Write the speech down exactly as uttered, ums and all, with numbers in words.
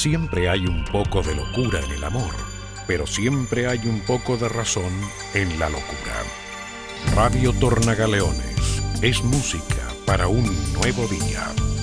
Siempre hay un poco de locura en el amor, pero siempre hay un poco de razón en la locura. Radio Tornagaleones es música para un nuevo día.